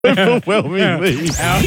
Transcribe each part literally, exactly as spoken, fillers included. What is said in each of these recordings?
Overwhelmingly.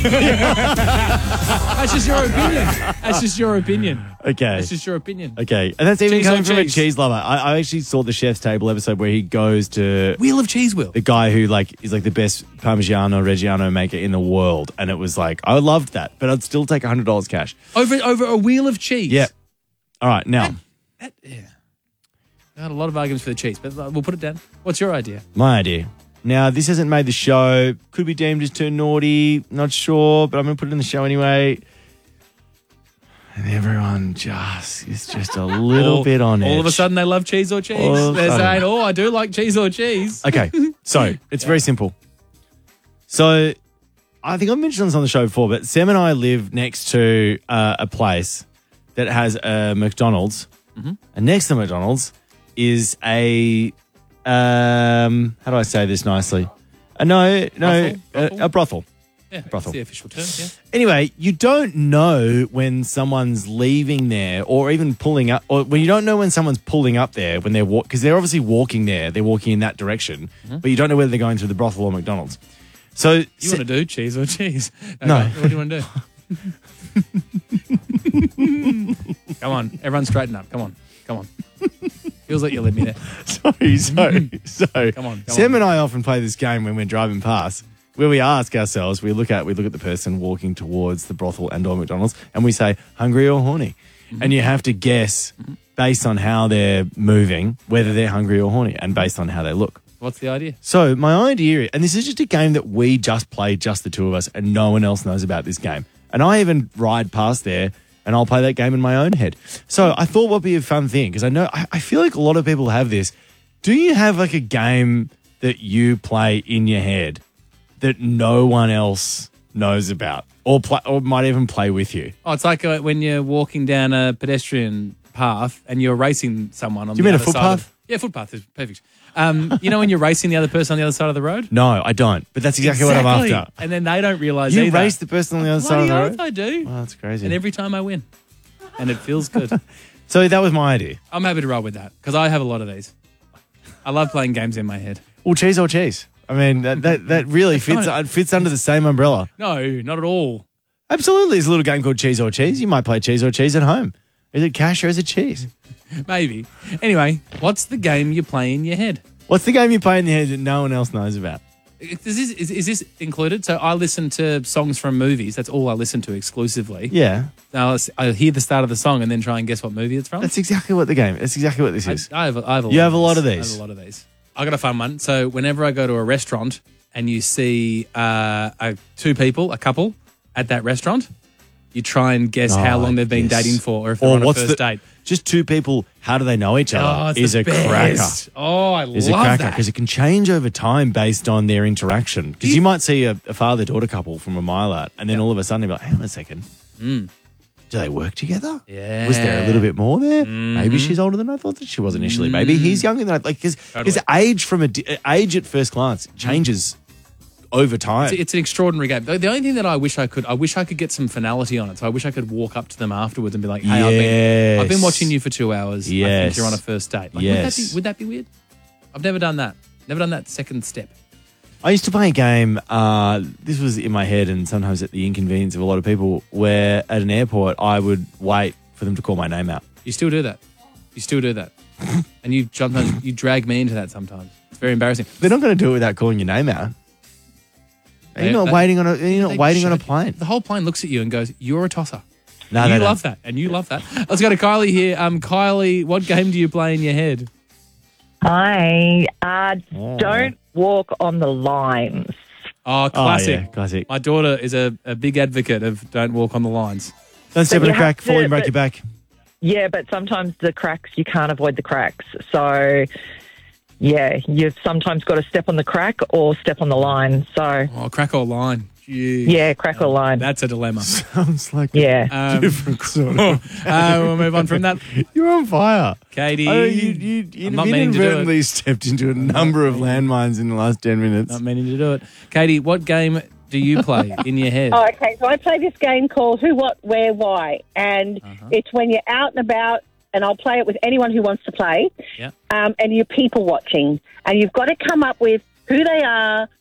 That's just your opinion. That's just your opinion. Okay. That's just your opinion. Okay. And that's even Cheese coming on from a cheese. cheese lover. I, I actually saw the Chef's Table episode where he goes to Wheel of Cheese Wheel. the guy who like is like the best Parmigiano Reggiano maker in the world. And it was like, I loved that, but I'd still take one hundred dollars cash. Over over a wheel of cheese. Yeah. All right. Now, That, yeah. I had a lot of arguments for the cheese, but we'll put it down. What's your idea? my idea. Now, this hasn't made the show. Could be deemed as too naughty. Not sure, but I'm going to put it in the show anyway. And everyone just is just a little all, bit on edge. All of a sudden they love cheese or cheese. All of a They're sudden. saying, oh, I do like cheese or cheese. Okay, so it's very simple. So I think I've mentioned this on the show before, but Sam and I live next to uh, a place that has a McDonald's. Mm-hmm. And next to McDonald's is a, um, how do I say this nicely? Uh, no, no, Brothel? Brothel? A, a brothel. Yeah, Brothel. that's the official term, yeah. Anyway, you don't know when someone's leaving there or even pulling up, or when you don't know when someone's pulling up there when they're walking, because they're obviously walking there, they're walking in that direction, Mm-hmm. but you don't know whether they're going through the brothel or McDonald's. So, You want to do cheese or cheese? No. Okay, What do you want to do? Come on, everyone straighten up. Come on, come on. Feels like you led me there. sorry, so, so Come on, come Sam on. and I often play this game when we're driving past, where we ask ourselves, we look at we look at the person walking towards the brothel and or McDonald's, and we say hungry or horny, Mm-hmm. and you have to guess based on how they're moving whether they're hungry or horny, and based on how they look. What's the idea? So my idea, and this is just a game that we just play, just the two of us, and no one else knows about this game. And I even ride past there, and I'll play that game in my own head. So I thought what would be a fun thing, because I know I, I feel like a lot of people have this. Do you have like a game that you play in your head that no one else knows about, or play, or might even play with you? Oh, it's like uh, when you're walking down a pedestrian path and you're racing someone on Do you the mean a other side footpath? of- yeah, footpath is perfect. Um, you know when you're racing the other person on the other side of the road? No, I don't. But that's exactly, what I'm after. And then they don't realise You either. race the person on the other side of Bloody the oath road? I do. Oh, that's crazy. And every time I win. And it feels good. So that was my idea. I'm happy to roll with that because I have a lot of these. I love playing games in my head. Well, cheese or cheese. I mean, that that, that really fits uh, fits under the same umbrella. No, not at all. Absolutely. There's a little game called Cheese or Cheese. You might play Cheese or Cheese at home. Is it cash or is it cheese? Maybe. Anyway, what's the game you play in your head? What's the game you play in your head that no one else knows about? Is this, is, is this included? So I listen to songs from movies. That's all I listen to exclusively. Yeah. Now I hear the start of the song and then try and guess what movie it's from. That's exactly what the game, that's exactly what this I, is. I have, a- I have a You lot have a lot of I these. have a lot of these. I got a fun one. So whenever I go to a restaurant and you see uh, a, two people, a couple at that restaurant, you try and guess how Oh, long they've been yes. dating for, or if they're Or on a what's first the, date. just two people, how do they know each Oh, other it's is the a best. cracker. Oh, I Is a love cracker that. because it can change over time based on their interaction. Because you, You- might see a, a father-daughter couple from a mile out, and then all of a sudden you're like, hang on a second. Mm. Do they work together? Yeah. Was there a little bit more there? Maybe she's older than I thought that she was initially. Maybe he's younger than I like. Because Totally. age from a di- age at first glance changes over time. It's, it's an extraordinary game. The the only thing that I wish I could, I wish I could get some finality on it. So I wish I could walk up to them afterwards and be like, "Hey, I've been, I've been Yes. watching you for two hours. I think Yes. you're on a first date. Like, Yes. would that be, would that be weird? I've never done that. Never done that second step. I used to play a game. Uh, this was in my head, and sometimes at the inconvenience of a lot of people. Where at an airport, I would wait for them to call my name out. You still do that. You still do that. And you sometimes you drag me into that sometimes. It's very embarrassing. They're not going to do it without calling your name out. You're They- not they- waiting on a. You're not They waiting on a shake- plane. The whole plane looks at you and goes, "You're a tosser." No, you they don't. love that, and you love that. Let's go to Kylie here. Um, Kylie, what game do you play in your head? Hi. Uh, Oh. Don't walk on the lines. Oh, Oh, classic. yeah, classic. My daughter is a, a big advocate of don't walk on the lines. Don't step But in a you crack, have fall to- and break but- your back. Yeah, but sometimes the cracks, you can't avoid the cracks. So, yeah, you've sometimes got to step on the crack or step on the line. So, Oh, crack or line. Jeez. yeah, crack or line. That's a dilemma. Sounds like Yeah. Um, different sort of. uh, we'll move on from that. You're on fire. Katie. I know you, you, you I'm not meaning to do inadvertently stepped into a number of landmines in the last ten minutes. Not meaning to do it. Katie, what game do you play in your head? Oh, okay. So I play this game called Who, What, Where, Why. And Uh-huh. it's when you're out and about, and I'll play it with anyone who wants to play, Yeah. um, and you're people watching. And you've got to come up with who they are,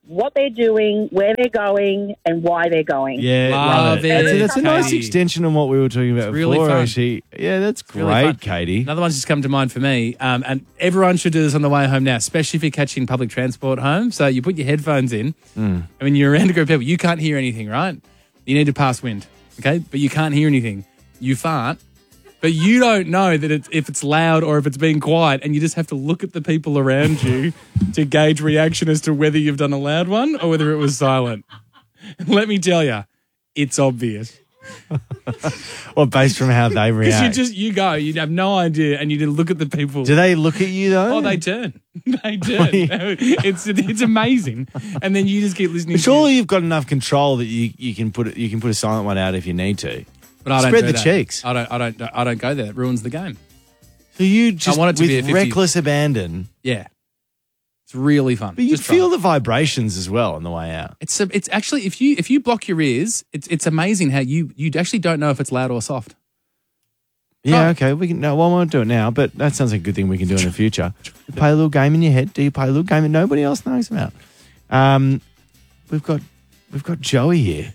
what they're doing, where they're going, and why they're going. Yeah, Love it, That's, that's a nice Katie. extension on what we were talking about It's really before, fun. actually. Yeah, that's Really great, fun. Katie. Another one's just come to mind for me, um, and everyone should do this on the way home now, especially if you're catching public transport home. So you put your headphones in, Mm. and when you're around a group of people, you can't hear anything, right? You need to pass wind, okay? But you can't hear anything. You fart, but you don't know that it's, if it's loud or if it's being quiet, and you just have to look at the people around you to gauge reaction as to whether you've done a loud one or whether it was silent. Let me tell you, it's obvious. Well, based from how they Because react. you just, you go, you have no idea, and you just look at the people. Do they look at you, though? Oh, they turn. They turn. it's it's amazing. And then you just keep listening. But surely to you've got enough control that you, you can put it, you can put a silent one out if you need to. but I don't spread do the that. cheeks. I don't. I don't. I don't go there. It ruins the game. So you just want it to with be a fifty. reckless abandon, Yeah, it's really fun. but you Just try feel it. the vibrations as well on the way out. It's a, it's actually if you if you block your ears, it's it's amazing how you you actually don't know if it's loud or soft. Yeah, Oh. okay. We can. No, well, I won't do it now, but that sounds like a good thing we can do in the future. Play a little game in your head. Do you play a little game that nobody else knows about? Um, we've got we've got Joey here.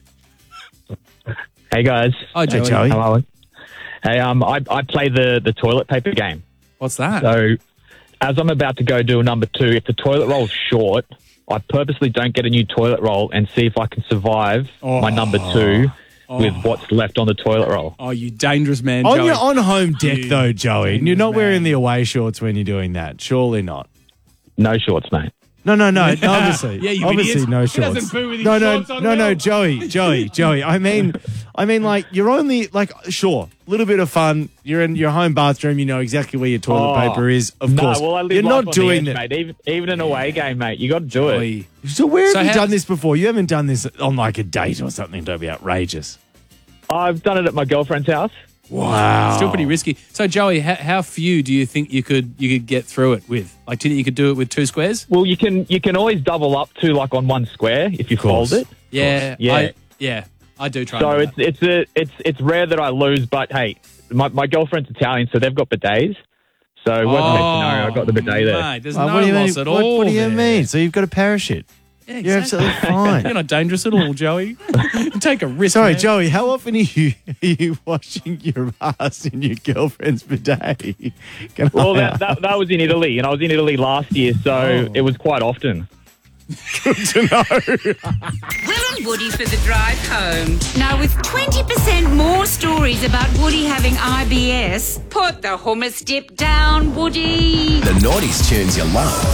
Hey guys, Oh, Joey, Joey. how are we? Hey, um, I I play the the toilet paper game. what's that? So, as I'm about to go do a number two, if the toilet roll's short, I purposely don't get a new toilet roll and see if I can survive my number two with what's left on the toilet roll. Oh, you dangerous man, On Joey. your on home deck, You though, Joey. You're not dangerous wearing man. the away shorts when you're doing that. Surely not. No shorts, mate. No, no, no. Obviously, Yeah, you obviously, idiot. no He shorts. doesn't poo with his no, no, shorts on no, no, now. Joey, Joey, Joey. I mean, I mean, like you're only like sure, a little bit of fun. You're in your home bathroom. You know exactly where your toilet Oh, paper is. Of no, course, well, I live you're life not on doing the it. edge, mate. Even, even an away game, mate. You got to do it. Joey. So where So have you how- done this before? You haven't done this on like a date or something. Don't be outrageous. I've done it at my girlfriend's house. Wow, Still pretty risky. So, Joey, how, how few do you think you could you could get through it with? Like, do you think you could do it with two squares? Well, you can you can always double up to like on one square if you course. fold it. Yeah, Yeah. I, yeah, I do try. So and it's do that. it's a it's it's rare that I lose, but hey, my, my girlfriend's Italian, so they've got bidets. So worst case scenario, I got the bidet there. Mate, there's Well, no what do you loss mean? at What, all. what do you there. mean? So you've got a parachute. Yeah, You're exactly. absolutely fine. You're not dangerous at all, Joey. Take a risk. Sorry, man. Joey, how often are you, are you washing your ass in your girlfriend's bidet? Can Well, I that, that that was in Italy, and I was in Italy last year, so Oh. it was quite often. good to know? Will and Woody for the drive home. Now, with twenty percent more stories about Woody having I B S, put the hummus dip down, Woody. The Naughties tunes you love.